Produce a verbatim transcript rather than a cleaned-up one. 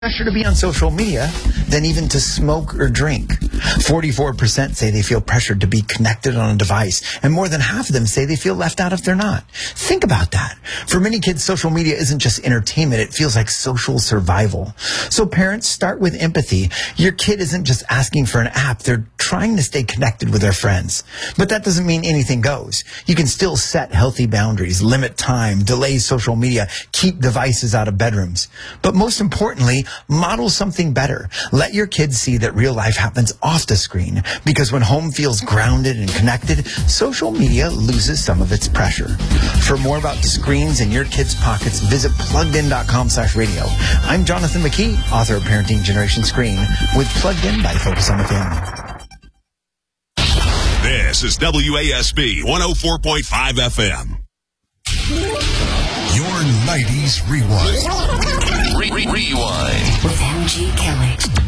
Pressure to be on social media than even to smoke or drink. forty-four percent say they feel pressured to be connected on a device, and more than half of them say they feel left out if they're not. Think about that. For many kids, social media isn't just entertainment, it feels like social survival. So parents, start with empathy. Your kid isn't just asking for an app, they're trying to stay connected with their friends. But that doesn't mean anything goes. You can still set healthy boundaries, limit time, delay social media, keep devices out of bedrooms. But most importantly, model something better. Let your kids see that real life happens off the screen, because when home feels grounded and connected, social media loses some of its pressure. For more about screens in your kids' pockets, visit plugged in dot com slash radio. I'm Jonathan McKee, author of Parenting Generation Screen, with Plugged In by Focus on the Family. This is W A S B one oh four point five F M. Your nineties Rewind. Re- re- rewind. With M G Kelly.